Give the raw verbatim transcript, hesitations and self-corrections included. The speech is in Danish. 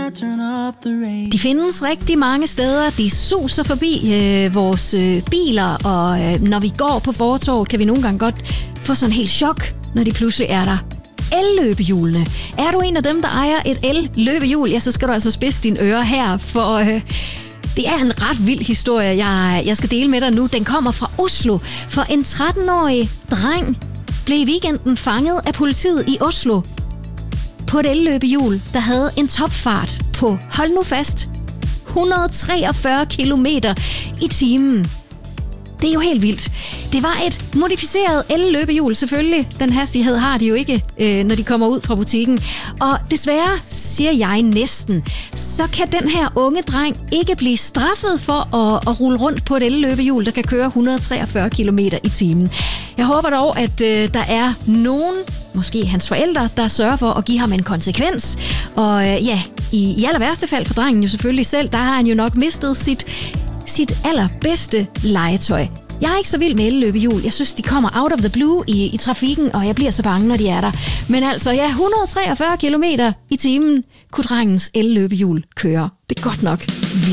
De findes rigtig mange steder. De suser forbi øh, vores øh, biler, og øh, når vi går på fortovet, kan vi nogle gange godt få sådan en helt chok, når de pludselig er der. El-løbehjulene. Er du en af dem, der ejer et el-løbehjul, ja, så skal du altså spidse dine ører her, for øh, det er en ret vild historie, jeg, jeg skal dele med dig nu. Den kommer fra Oslo, for en tretten-årig dreng blev i weekenden fanget af politiet i Oslo på et el-løbehjul, der havde en topfart på, hold nu fast, et hundrede og treogfyrre kilometer i timen. Det er jo helt vildt. Det var et modificeret el-løbehjul, selvfølgelig. Den hastighed har de jo ikke, øh, når de kommer ud fra butikken. Og desværre, siger jeg næsten, så kan den her unge dreng ikke blive straffet for at, at rulle rundt på et el-løbehjul, der kan køre et hundrede og treogfyrre kilometer i timen. Jeg håber dog, at øh, der er nogen, måske hans forældre, der sørger for at give ham en konsekvens. Og øh, ja, i, i aller værste fald for drengen jo selvfølgelig selv, der har han jo nok mistet sit sit allerbedste legetøj. Jeg er ikke så vild med el-løbehjul. Jeg synes, de kommer out of the blue i, i trafikken, og jeg bliver så bange, når de er der. Men altså, ja, et hundrede og treogfyrre kilometer i timen kunne drengens el-løbehjul køre. Det er godt nok vildt.